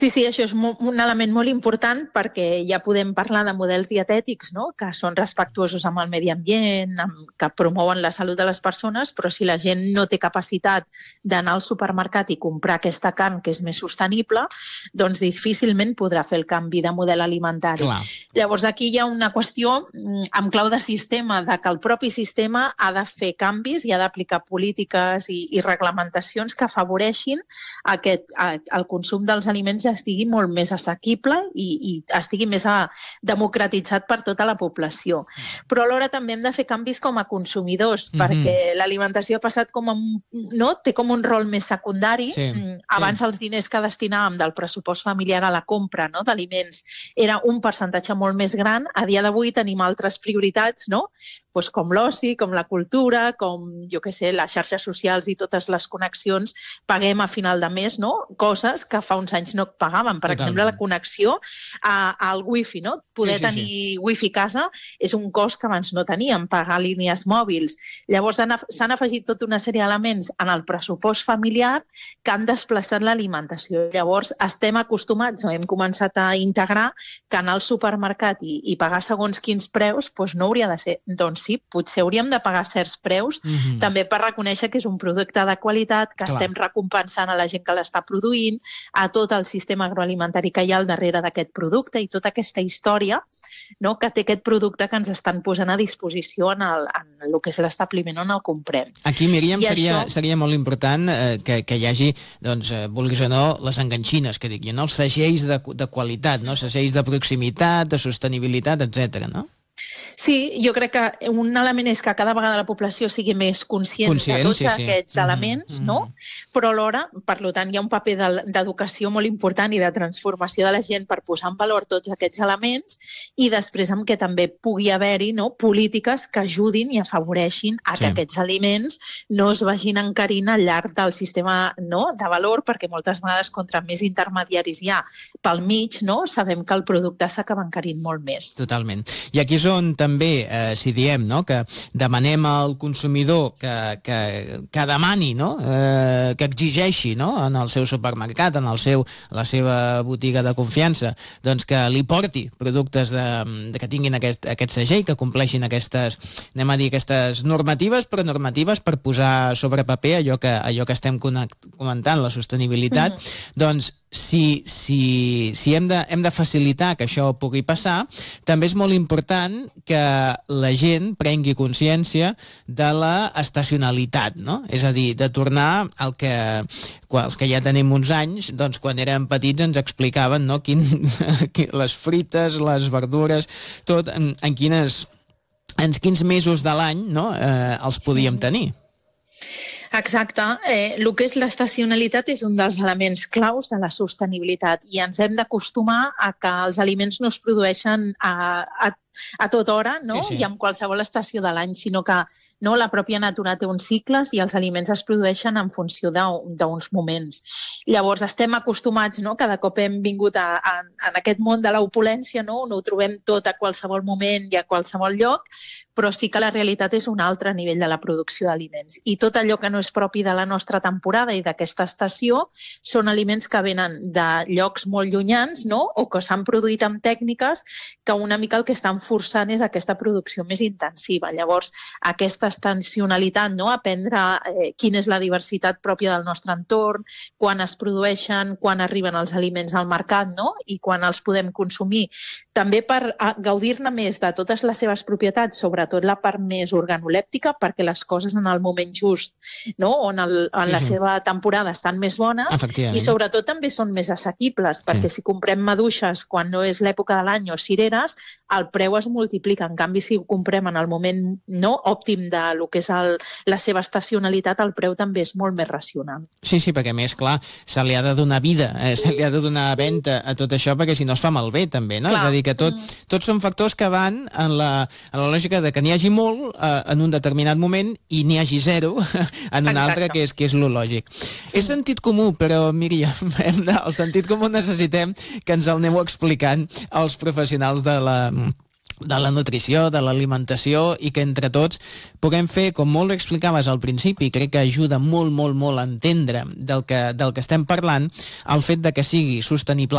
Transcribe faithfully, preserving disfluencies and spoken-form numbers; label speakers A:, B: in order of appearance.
A: Sí, sí, això és un element molt important perquè ja podem parlar de models dietètics, no?, que són respectuosos amb el medi ambient, que promouen la salut de les persones, però si la gent no té capacitat d'anar al supermercat i comprar aquesta carn que és més sostenible, doncs difícilment podrà fer el canvi de model alimentari.
B: Clar.
A: Llavors aquí hi ha una qüestió amb clau de sistema, de que el propi sistema ha de fer canvis i ha d'aplicar polítiques i, i reglamentacions que afavoreixin aquest, el consum dels aliments estigui molt més assequible i, i estigui més a, democratitzat per tota la població. Però alhora també hem de fer canvis com a consumidors, mm-hmm. perquè l'alimentació ha passat com a, no? té com un rol més secundari.
B: Sí,
A: Abans
B: sí.
A: els diners que destinàvem del pressupost familiar a la compra, no?, d'aliments era un percentatge molt més gran. A dia d'avui tenim altres prioritats, no?, pues com l'oci, com la cultura, com, jo què sé, les xarxes socials i totes les connexions, paguem a final de mes, no?, coses que fa uns anys no pagàvem. Per
B: Totalment.
A: exemple, la connexió a, al wifi, no? Poder sí, sí, tenir sí. wifi a casa és un cost que abans no teníem, pagar línies mòbils. Llavors s'han afegit tota una sèrie d'elements en el pressupost familiar que han desplaçat l'alimentació. Llavors estem acostumats, o hem començat a integrar que anar al supermercat i, i pagar segons quins preus doncs no hauria de ser. Doncs sí, potser hauríem de pagar certs preus, mm-hmm. també per reconèixer que és un producte de qualitat, que Clar. estem recompensant a la gent que l'està produint, a tot el sistema agroalimentari que hi ha al darrere d'aquest producte i tota aquesta història, no?, que té aquest producte que ens estan posant a disposició en el, en el que és l'establiment on el comprem.
B: Aquí, Míriam, seria,
A: això...
B: seria molt important eh, que, que hi hagi, doncs, eh, vulguis o no, les enganxines, que dic jo, no? Els segells de, de qualitat, no? Segells de proximitat, de sostenibilitat, etcètera, no?
A: Sí, jo crec que un element és que cada vegada la població sigui més conscient, conscient de tots sí, sí. aquests mm-hmm. elements, no? Però alhora, per tant, hi ha un paper d'educació molt important i de transformació de la gent per posar en valor tots aquests elements i després amb què també pugui haver-hi, no?, polítiques que ajudin i afavoreixin a que sí. aquests aliments no es vagin encarint al llarg del sistema, no?, de valor, perquè moltes vegades contra més intermediaris hi ha pel mig, no?, sabem que el producte s'acaba encarint molt més.
B: Totalment. I aquí és on també, eh, si diem, no?, que demanem al consumidor que, que, que demani, no?, eh, que exigeixi, no?, en el seu supermercat, en el seu, la seva botiga de confiança, doncs que li porti productes de, de que tinguin aquest, aquest segell, que compleixin aquestes, anem a dir, aquestes normatives, però normatives per posar sobre paper allò que, allò que estem comentant, la sostenibilitat, mm-hmm. doncs si, si, si hem, de, hem de facilitar que això pugui passar, també és molt important que la gent prengui consciència de la estacionalitat, no? És a dir, de tornar al que els que ja tenim uns anys, doncs quan érem petits ens explicaven, no?, quin, les frites, les verdures, tot, en, en quines en quins mesos de l'any, no?, eh, els podíem tenir.
A: Exacte. Eh, el que és l'estacionalitat és un dels elements claus de la sostenibilitat i ens hem d'acostumar a que els aliments no es produeixen a, a a tota hora, no? Sí, sí. I en qualsevol estació de l'any, sinó que no, la pròpia natura té uns cicles i els aliments es produeixen en funció d'uns moments. Llavors estem acostumats, no?, cada cop hem vingut a, a, a aquest món de l'opulència, no?, on ho trobem tot a qualsevol moment i a qualsevol lloc, però sí que la realitat és un altre nivell de la producció d'aliments. I tot allò que no és propi de la nostra temporada i d'aquesta estació són aliments que venen de llocs molt llunyans, no?, o que s'han produït amb tècniques que una mica el que estan forçant és aquesta producció més intensiva. Llavors, aquesta estacionalitat, no?, aprendre eh, quina és la diversitat pròpia del nostre entorn, quan es produeixen, quan arriben els aliments al mercat, no?, i quan els podem consumir. També per gaudir-ne més de totes les seves propietats, sobretot la part més organolèptica, perquè les coses en el moment just, no?, on el, en la sí, sí. seva temporada estan més bones i sobretot també són més assequibles, perquè sí. si comprem maduixes quan no és l'època de l'any o cireres, el preu es multiplica. En canvi, si ho comprem en el moment no òptim de lo que és el, la seva estacionalitat, el preu també és molt més racional.
B: Sí, sí, perquè a més, clar, se li ha de donar vida, eh? se li ha de donar venta a tot això, perquè si no es fa malbé també, no? Clar. És a dir, que tot, mm. tots són factors que van en la, en la lògica de que n'hi hagi molt eh, en un determinat moment i n'hi hagi zero en un Exacte. altre, que és, que és lo lògic. Mm. És sentit comú, però, Míriam, el sentit comú necessitem que ens el aneu explicant als professionals de la de la nutrició, de l'alimentació i que entre tots puguem fer, com molt explicaves al principi, crec que ajuda molt, molt, molt a entendre del que, del que estem parlant, el fet de que sigui sostenible